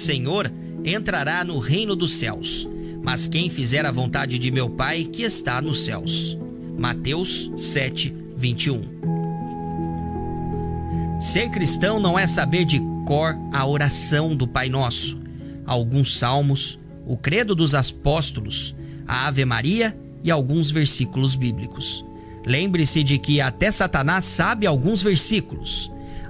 Senhor entrará no reino dos céus, mas quem fizer a vontade de meu Pai que está nos céus. Mateus 7, 21. Ser cristão não é saber de cor a oração do Pai Nosso, alguns salmos, o credo dos apóstolos, a Ave Maria e alguns versículos bíblicos. Lembre-se de que até Satanás sabe alguns versículos.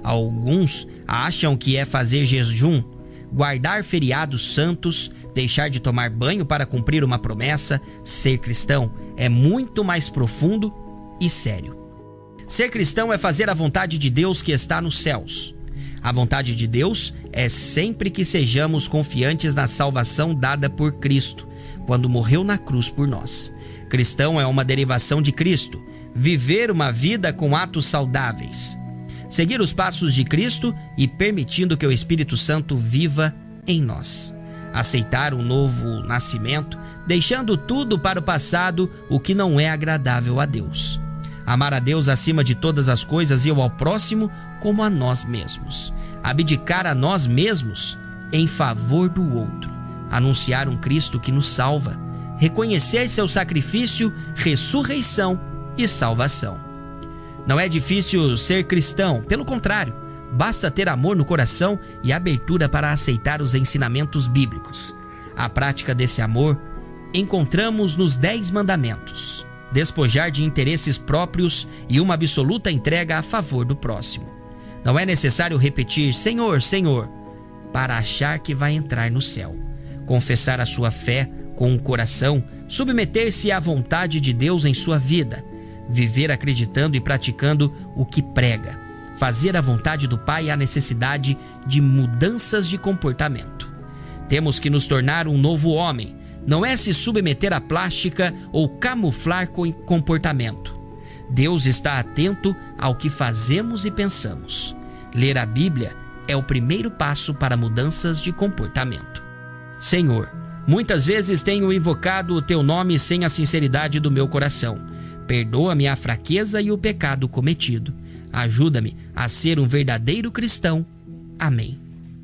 Alguns acham que é fazer jejum, guardar feriados santos, deixar de tomar banho para cumprir uma promessa. Ser cristão é muito mais profundo e sério. Ser cristão é fazer a vontade de Deus que está nos céus. A vontade de Deus é sempre que sejamos confiantes na salvação dada por Cristo, quando morreu na cruz por nós. Cristão é uma derivação de Cristo, viver uma vida com atos saudáveis, seguir os passos de Cristo e permitindo que o Espírito Santo viva em nós. Aceitar um novo nascimento, deixando tudo para o passado, o que não é agradável a Deus. Amar a Deus acima de todas as coisas e ao próximo como a nós mesmos. Abdicar a nós mesmos em favor do outro. Anunciar um Cristo que nos salva. Reconhecer seu sacrifício, ressurreição e salvação. Não é difícil ser cristão, pelo contrário, basta ter amor no coração e abertura para aceitar os ensinamentos bíblicos. A prática desse amor encontramos nos 10 mandamentos: despojar de interesses próprios e uma absoluta entrega a favor do próximo. Não é necessário repetir Senhor, Senhor, para achar que vai entrar no céu. Confessar a sua fé com o coração, submeter-se à vontade de Deus em sua vida, viver acreditando e praticando o que prega, fazer a vontade do Pai e a necessidade de mudanças de comportamento. Temos que nos tornar um novo homem, não é se submeter à plástica ou camuflar com comportamento. Deus está atento ao que fazemos e pensamos. Ler a Bíblia é o primeiro passo para mudanças de comportamento. Senhor, muitas vezes tenho invocado o Teu nome sem a sinceridade do meu coração. Perdoa-me a fraqueza e o pecado cometido. Ajuda-me a ser um verdadeiro cristão. Amém.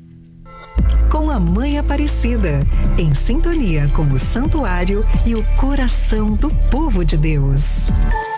Com a Mãe Aparecida, em sintonia com o santuário e o coração do povo de Deus.